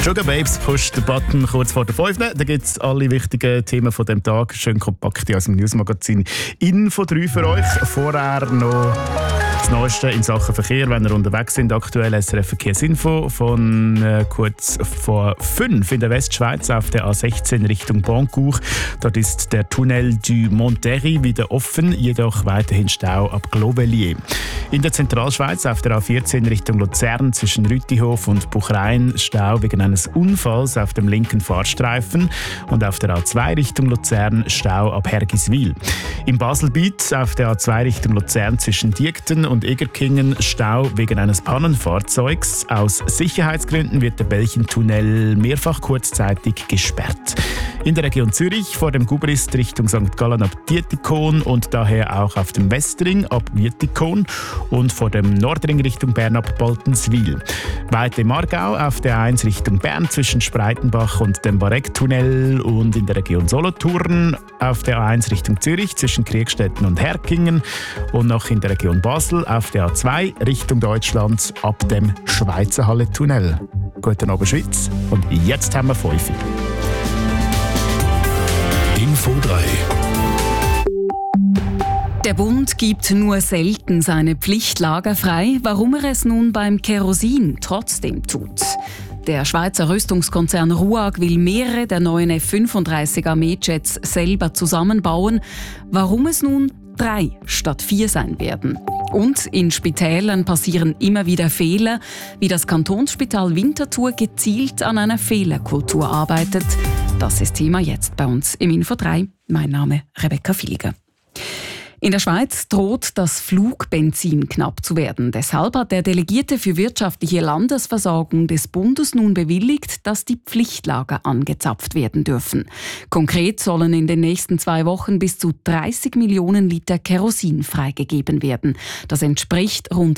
Sugar Babes Push the Button kurz vor der 5. Da gibt es alle wichtigen Themen von dem Tag. Schön kompakt aus dem Newsmagazin Info 3 für euch. Vorher noch das Neueste in Sachen Verkehr, wenn ihr unterwegs sind. Aktuell SRF Verkehrsinfo von kurz vor 5 in der Westschweiz auf der A16 Richtung Bancourt. Dort ist der Tunnel du Monterrey wieder offen, jedoch weiterhin Stau ab Globelier. In der Zentralschweiz auf der A14 Richtung Luzern zwischen Rütihof und Buchrein Stau wegen eines Unfalls auf dem linken Fahrstreifen und auf der A2 Richtung Luzern Stau ab Hergiswil. Im Baselbiet auf der A2 Richtung Luzern zwischen Diekten und Egerkingen Stau wegen eines Pannenfahrzeugs. Aus Sicherheitsgründen wird der Belchentunnel mehrfach kurzzeitig gesperrt. In der Region Zürich vor dem Gubrist Richtung St. Gallen ab Dietikon und daher auch auf dem Westring ab Wietikon und vor dem Nordring Richtung Bern ab Baltenswil. Weiter im Aargau auf der 1 Richtung Bern zwischen Spreitenbach und dem Barecktunnel und in der Region Solothurn auf der A1 Richtung Zürich zwischen Kriegstetten und Herkingen und noch in der Region Basel auf der A2 Richtung Deutschland ab dem Schweizerhalle-Tunnel. Guten Abend Schweiz und jetzt haben wir 5. Info 3. Der Bund gibt nur selten seine Pflichtlager frei, warum er es nun beim Kerosin trotzdem tut. Der Schweizer Rüstungskonzern RUAG will mehrere der neuen F-35 Armeejets selber zusammenbauen. Warum es nun 3 statt 4 sein werden. Und in Spitälern passieren immer wieder Fehler, wie das Kantonsspital Winterthur gezielt an einer Fehlerkultur arbeitet. Das ist Thema jetzt bei uns im Info 3. Mein Name Rebecca Filger. In der Schweiz droht das Flugbenzin knapp zu werden. Deshalb hat der Delegierte für wirtschaftliche Landesversorgung des Bundes nun bewilligt, dass die Pflichtlager angezapft werden dürfen. Konkret sollen in den nächsten 2 Wochen bis zu 30 Millionen Liter Kerosin freigegeben werden. Das entspricht rund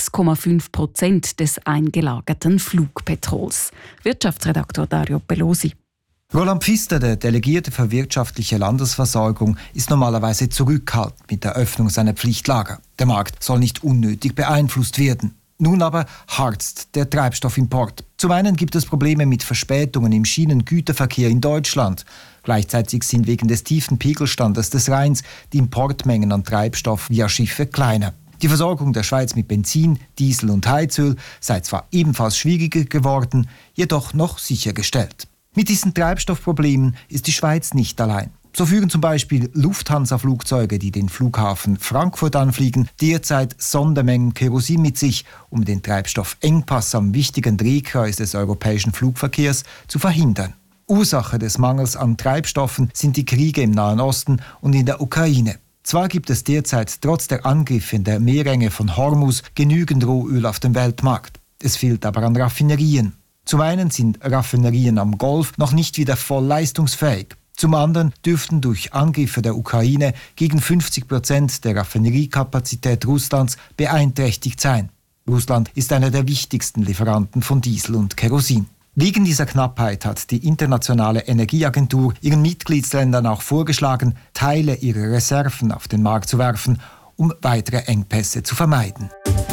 6,5% des eingelagerten Flugpetrols. Wirtschaftsredaktor Dario Pelosi. Roland Pfister, der Delegierte für wirtschaftliche Landesversorgung, ist normalerweise zurückhaltend mit der Öffnung seiner Pflichtlager. Der Markt soll nicht unnötig beeinflusst werden. Nun aber harzt der Treibstoffimport. Zum einen gibt es Probleme mit Verspätungen im Schienengüterverkehr in Deutschland. Gleichzeitig sind wegen des tiefen Pegelstandes des Rheins die Importmengen an Treibstoff via Schiffe kleiner. Die Versorgung der Schweiz mit Benzin, Diesel und Heizöl sei zwar ebenfalls schwieriger geworden, jedoch noch sichergestellt. Mit diesen Treibstoffproblemen ist die Schweiz nicht allein. So führen zum Beispiel Lufthansa-Flugzeuge, die den Flughafen Frankfurt anfliegen, derzeit Sondermengen Kerosin mit sich, um den Treibstoffengpass am wichtigen Drehkreuz des europäischen Flugverkehrs zu verhindern. Ursache des Mangels an Treibstoffen sind die Kriege im Nahen Osten und in der Ukraine. Zwar gibt es derzeit trotz der Angriffe in der Meerenge von Hormuz genügend Rohöl auf dem Weltmarkt. Es fehlt aber an Raffinerien. Zum einen sind Raffinerien am Golf noch nicht wieder voll leistungsfähig. Zum anderen dürften durch Angriffe der Ukraine gegen 50% der Raffineriekapazität Russlands beeinträchtigt sein. Russland ist einer der wichtigsten Lieferanten von Diesel und Kerosin. Wegen dieser Knappheit hat die Internationale Energieagentur ihren Mitgliedsländern auch vorgeschlagen, Teile ihrer Reserven auf den Markt zu werfen, um weitere Engpässe zu vermeiden.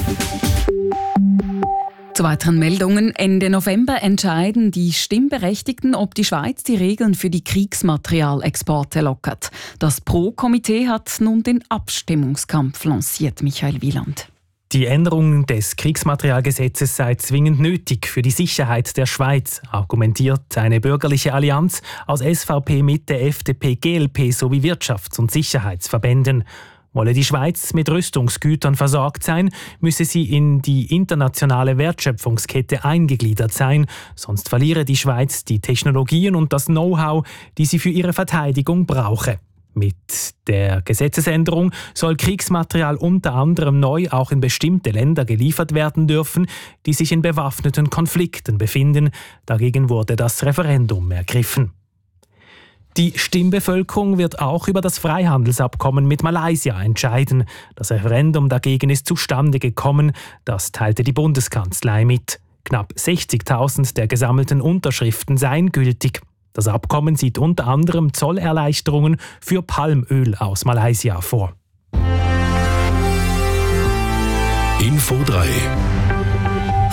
Zu weiteren Meldungen. Ende November entscheiden die Stimmberechtigten, ob die Schweiz die Regeln für die Kriegsmaterialexporte lockert. Das Pro-Komitee hat nun den Abstimmungskampf lanciert, Michael Wieland. Die Änderung des Kriegsmaterialgesetzes sei zwingend nötig für die Sicherheit der Schweiz, argumentiert eine bürgerliche Allianz aus SVP, Mitte, FDP, GLP sowie Wirtschafts- und Sicherheitsverbänden. Wolle die Schweiz mit Rüstungsgütern versorgt sein, müsse sie in die internationale Wertschöpfungskette eingegliedert sein, sonst verliere die Schweiz die Technologien und das Know-how, die sie für ihre Verteidigung brauche. Mit der Gesetzesänderung soll Kriegsmaterial unter anderem neu auch in bestimmte Länder geliefert werden dürfen, die sich in bewaffneten Konflikten befinden. Dagegen wurde das Referendum ergriffen. Die Stimmbevölkerung wird auch über das Freihandelsabkommen mit Malaysia entscheiden. Das Referendum dagegen ist zustande gekommen, das teilte die Bundeskanzlei mit. Knapp 60.000 der gesammelten Unterschriften seien gültig. Das Abkommen sieht unter anderem Zollerleichterungen für Palmöl aus Malaysia vor. Info 3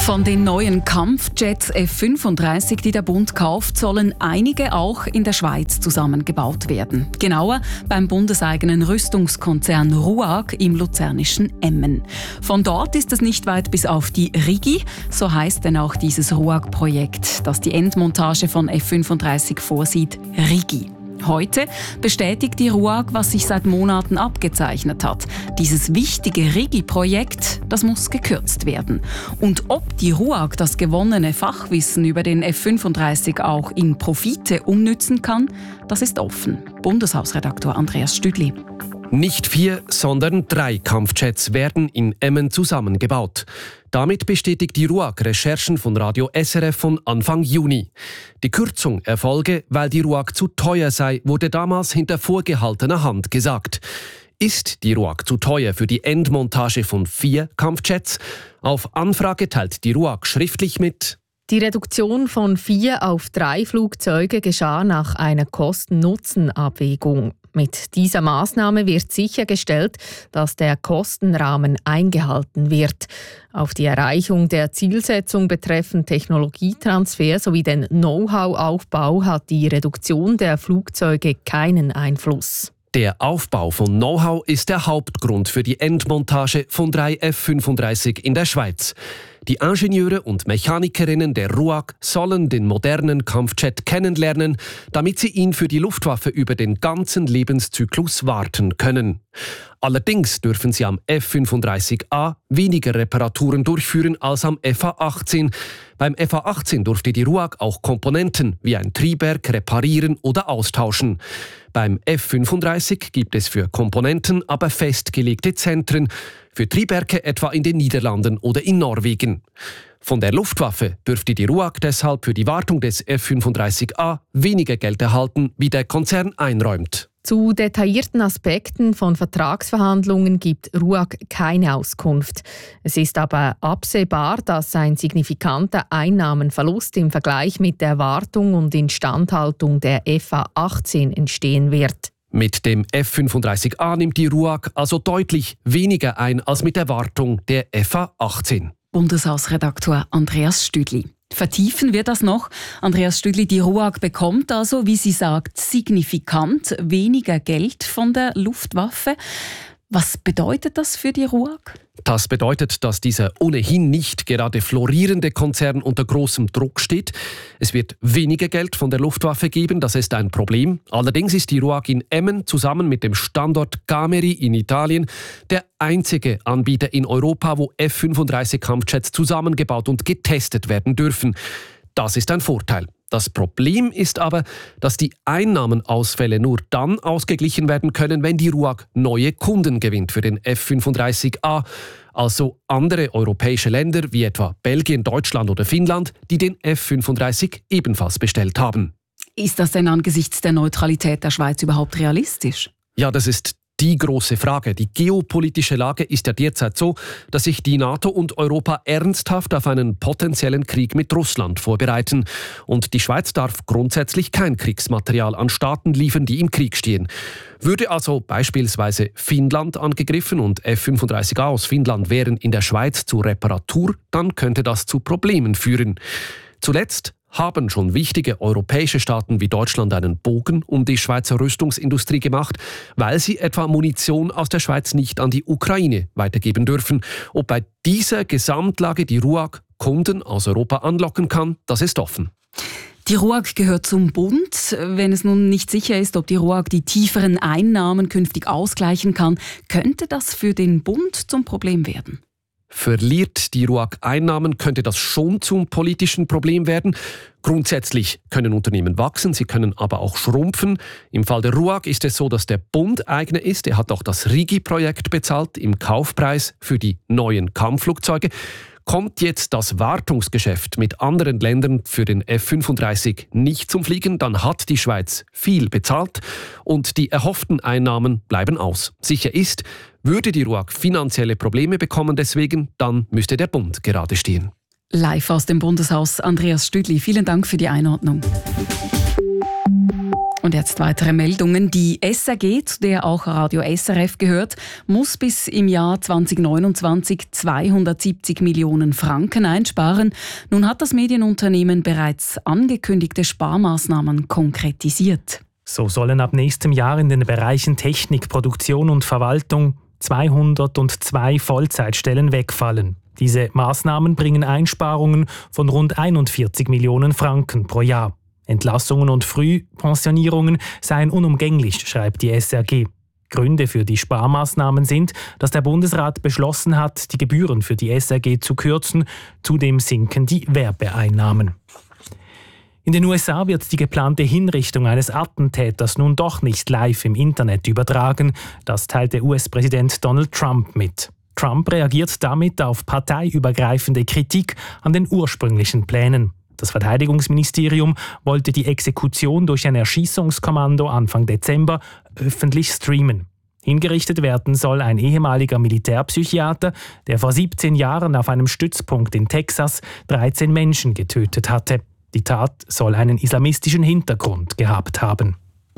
Von den neuen Kampfjets F-35, die der Bund kauft, sollen einige auch in der Schweiz zusammengebaut werden. Genauer beim bundeseigenen Rüstungskonzern RUAG im luzernischen Emmen. Von dort ist es nicht weit bis auf die Rigi, so heißt denn auch dieses RUAG-Projekt, das die Endmontage von F-35 vorsieht, Rigi. Heute bestätigt die RUAG, was sich seit Monaten abgezeichnet hat. Dieses wichtige Rigi-Projekt, das muss gekürzt werden. Und ob die RUAG das gewonnene Fachwissen über den F-35 auch in Profite umnützen kann, das ist offen. Bundeshausredaktor Andreas Stüdli. Nicht 4, sondern 3 Kampfjets werden in Emmen zusammengebaut. Damit bestätigt die RUAG Recherchen von Radio SRF von Anfang Juni. Die Kürzung erfolge, weil die RUAG zu teuer sei, wurde damals hinter vorgehaltener Hand gesagt. Ist die RUAG zu teuer für die Endmontage von 4 Kampfjets? Auf Anfrage teilt die RUAG schriftlich mit: Die Reduktion von 4 auf 3 Flugzeuge geschah nach einer Kosten-Nutzen-Abwägung. Mit dieser Maßnahme wird sichergestellt, dass der Kostenrahmen eingehalten wird. Auf die Erreichung der Zielsetzung betreffend Technologietransfer sowie den Know-how-Aufbau hat die Reduktion der Flugzeuge keinen Einfluss. Der Aufbau von Know-how ist der Hauptgrund für die Endmontage von 3 F-35 in der Schweiz. Die Ingenieure und Mechanikerinnen der RUAG sollen den modernen Kampfjet kennenlernen, damit sie ihn für die Luftwaffe über den ganzen Lebenszyklus warten können. Allerdings dürfen sie am F-35A weniger Reparaturen durchführen als am FA-18. Beim FA-18 durfte die RUAG auch Komponenten wie ein Triebwerk reparieren oder austauschen. Beim F-35 gibt es für Komponenten aber festgelegte Zentren, für Triebwerke etwa in den Niederlanden oder in Norwegen. Von der Luftwaffe dürfte die RUAG deshalb für die Wartung des F-35A weniger Geld erhalten, wie der Konzern einräumt. Zu detaillierten Aspekten von Vertragsverhandlungen gibt RUAG keine Auskunft. Es ist aber absehbar, dass ein signifikanter Einnahmenverlust im Vergleich mit der Wartung und Instandhaltung der FA-18 entstehen wird. Mit dem F-35A nimmt die RUAG also deutlich weniger ein als mit der Wartung der FA-18. Bundeshausredaktor Andreas Stüdli. Vertiefen wir das noch. Andreas Stüdli, die RUAG bekommt also, wie sie sagt, signifikant weniger Geld von der Luftwaffe. Was bedeutet das für die RUAG? Das bedeutet, dass dieser ohnehin nicht gerade florierende Konzern unter großem Druck steht. Es wird weniger Geld von der Luftwaffe geben, das ist ein Problem. Allerdings ist die RUAG in Emmen zusammen mit dem Standort Gameri in Italien der einzige Anbieter in Europa, wo F-35 Kampfjets zusammengebaut und getestet werden dürfen. Das ist ein Vorteil. Das Problem ist aber, dass die Einnahmenausfälle nur dann ausgeglichen werden können, wenn die RUAG neue Kunden gewinnt für den F-35A, also andere europäische Länder wie etwa Belgien, Deutschland oder Finnland, die den F-35 ebenfalls bestellt haben. Ist das denn angesichts der Neutralität der Schweiz überhaupt realistisch? Ja, das ist die große Frage. Die geopolitische Lage ist ja derzeit so, dass sich die NATO und Europa ernsthaft auf einen potenziellen Krieg mit Russland vorbereiten. Und die Schweiz darf grundsätzlich kein Kriegsmaterial an Staaten liefern, die im Krieg stehen. Würde also beispielsweise Finnland angegriffen und F-35A aus Finnland wären in der Schweiz zur Reparatur, dann könnte das zu Problemen führen. Zuletzt haben schon wichtige europäische Staaten wie Deutschland einen Bogen um die Schweizer Rüstungsindustrie gemacht, weil sie etwa Munition aus der Schweiz nicht an die Ukraine weitergeben dürfen. Ob bei dieser Gesamtlage die RUAG Kunden aus Europa anlocken kann, das ist offen. Die RUAG gehört zum Bund. Wenn es nun nicht sicher ist, ob die RUAG die tieferen Einnahmen künftig ausgleichen kann, könnte das für den Bund zum Problem werden. Verliert die RUAG Einnahmen, könnte das schon zum politischen Problem werden. Grundsätzlich können Unternehmen wachsen, sie können aber auch schrumpfen. Im Fall der RUAG ist es so, dass der Bund Eigner ist. Er hat auch das Rigi-Projekt bezahlt im Kaufpreis für die neuen Kampfflugzeuge. Kommt jetzt das Wartungsgeschäft mit anderen Ländern für den F-35 nicht zum Fliegen, dann hat die Schweiz viel bezahlt und die erhofften Einnahmen bleiben aus. Sicher ist, würde die RUAG finanzielle Probleme bekommen deswegen, dann müsste der Bund gerade stehen. Live aus dem Bundeshaus, Andreas Stüdli. Vielen Dank für die Einordnung. Und jetzt weitere Meldungen. Die SRG, zu der auch Radio SRF gehört, muss bis im Jahr 2029 270 Millionen Franken einsparen. Nun hat das Medienunternehmen bereits angekündigte Sparmaßnahmen konkretisiert. So sollen ab nächstem Jahr in den Bereichen Technik, Produktion und Verwaltung 202 Vollzeitstellen wegfallen. Diese Maßnahmen bringen Einsparungen von rund 41 Millionen Franken pro Jahr. Entlassungen und Frühpensionierungen seien unumgänglich, schreibt die SRG. Gründe für die Sparmaßnahmen sind, dass der Bundesrat beschlossen hat, die Gebühren für die SRG zu kürzen. Zudem sinken die Werbeeinnahmen. In den USA wird die geplante Hinrichtung eines Attentäters nun doch nicht live im Internet übertragen. Das teilte US-Präsident Donald Trump mit. Trump reagiert damit auf parteiübergreifende Kritik an den ursprünglichen Plänen. Das Verteidigungsministerium wollte die Exekution durch ein Erschießungskommando Anfang Dezember öffentlich streamen. Hingerichtet werden soll ein ehemaliger Militärpsychiater, der vor 17 Jahren auf einem Stützpunkt in Texas 13 Menschen getötet hatte. Die Tat soll einen islamistischen Hintergrund gehabt haben.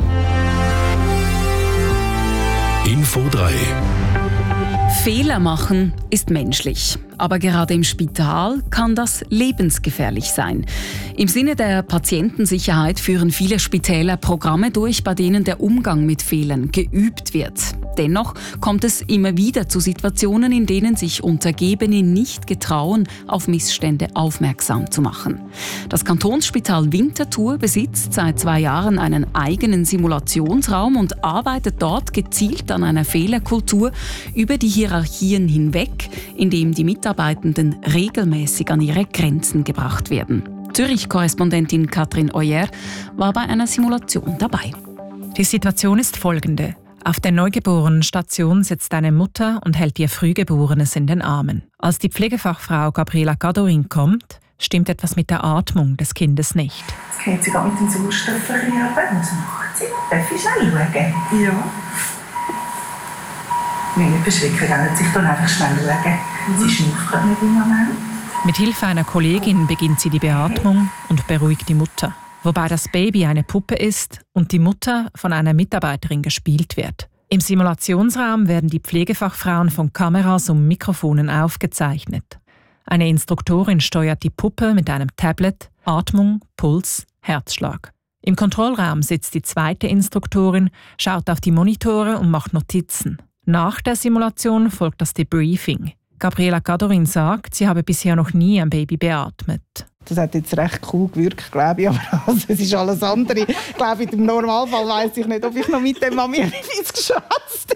Info 3. Fehler machen ist menschlich. Aber gerade im Spital kann das lebensgefährlich sein. Im Sinne der Patientensicherheit führen viele Spitäler Programme durch, bei denen der Umgang mit Fehlern geübt wird. Dennoch kommt es immer wieder zu Situationen, in denen sich Untergebene nicht getrauen, auf Missstände aufmerksam zu machen. Das Kantonsspital Winterthur besitzt seit 2 Jahren einen eigenen Simulationsraum und arbeitet dort gezielt an einer Fehlerkultur über die Hierarchien hinweg, indem die Mitarbeitenden regelmäßig an ihre Grenzen gebracht werden. Zürich-Korrespondentin Katrin Oyer war bei einer Simulation dabei. Die Situation ist folgende. Auf der Neugeborenenstation sitzt eine Mutter und hält ihr Frühgeborenes in den Armen. Als die Pflegefachfrau Gabriela Gadorin kommt, stimmt etwas mit der Atmung des Kindes nicht. Jetzt geht sie mit dem Sauerstoff ein bisschen runter. Was macht sie? Darf ich schnell schauen? Ja. Nicht beschwicken, dann sich dann einfach schnell schauen. Sie schnauft gerade nicht im Moment. Mit Hilfe einer Kollegin beginnt sie die Beatmung und beruhigt die Mutter. Wobei das Baby eine Puppe ist und die Mutter von einer Mitarbeiterin gespielt wird. Im Simulationsraum werden die Pflegefachfrauen von Kameras und Mikrofonen aufgezeichnet. Eine Instruktorin steuert die Puppe mit einem Tablet, Atmung, Puls, Herzschlag. Im Kontrollraum sitzt die zweite Instruktorin, schaut auf die Monitore und macht Notizen. Nach der Simulation folgt das Debriefing. Gabriela Gadorin sagt, sie habe bisher noch nie ein Baby beatmet. Das hat jetzt recht cool gewirkt, glaube ich, aber also, es ist alles andere. Ich glaube, im Normalfall weiss ich nicht, ob ich noch mit der Mami etwas geschätzt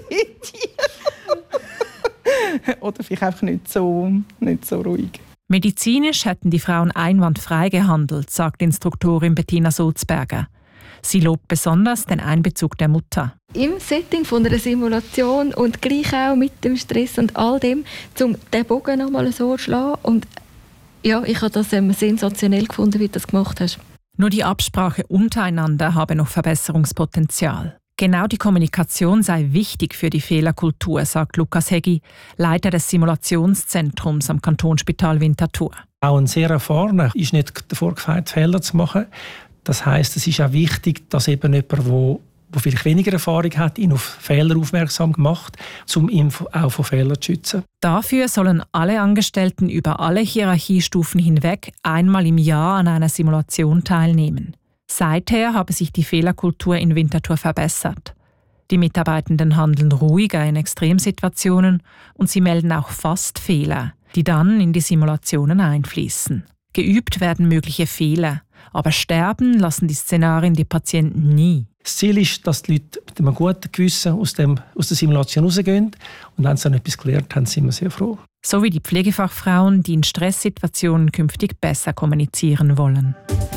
hätte. Oder vielleicht einfach nicht so ruhig. Medizinisch hätten die Frauen einwandfrei gehandelt, sagt Instruktorin Bettina Sulzberger. Sie lobt besonders den Einbezug der Mutter. Im Setting von einer Simulation und gleich auch mit dem Stress und all dem, um den Bogen noch mal so zu schlagen. Und ja, ich habe das sensationell gefunden, wie du das gemacht hast. Nur die Absprache untereinander habe noch Verbesserungspotenzial. Genau die Kommunikation sei wichtig für die Fehlerkultur, sagt Lukas Hegi, Leiter des Simulationszentrums am Kantonsspital Winterthur. Auch ein sehr erfahrener ist nicht davor gefeit, Fehler zu machen. Das heisst, es ist auch wichtig, dass eben jemand, der vielleicht weniger Erfahrung hat, ihn auf Fehler aufmerksam macht, um ihn auch vor Fehlern zu schützen. Dafür sollen alle Angestellten über alle Hierarchiestufen hinweg einmal im Jahr an einer Simulation teilnehmen. Seither habe sich die Fehlerkultur in Winterthur verbessert. Die Mitarbeitenden handeln ruhiger in Extremsituationen und sie melden auch fast Fehler, die dann in die Simulationen einfließen. Geübt werden mögliche Fehler, aber sterben lassen die Szenarien die Patienten nie. Das Ziel ist, dass die Leute mit einem guten Gewissen aus der Simulation rausgehen. Und wenn sie dann etwas gelernt haben, sind wir sehr froh. So wie die Pflegefachfrauen, die in Stresssituationen künftig besser kommunizieren wollen.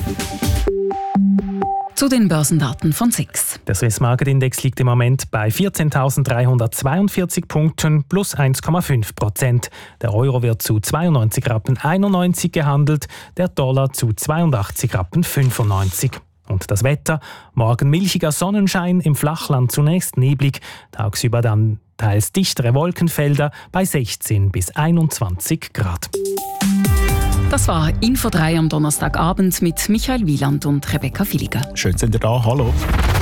Zu den Börsendaten von SIX. Der Swiss Market Index liegt im Moment bei 14.342 Punkten plus 1,5%. Der Euro wird zu 92,91 Rappen gehandelt, der Dollar zu 82,95 Rappen. Und das Wetter? Morgen milchiger Sonnenschein, im Flachland zunächst neblig, tagsüber dann teils dichtere Wolkenfelder bei 16 bis 21 Grad. Das war Info 3 am Donnerstagabend mit Michael Wieland und Rebecca Villiger. Schön, sind ihr da. Hallo.